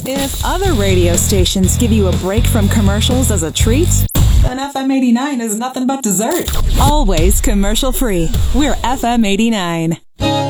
If other radio stations give you a break from commercials as a treat, then FM 89 is nothing but dessert. Always commercial free. We're FM 89.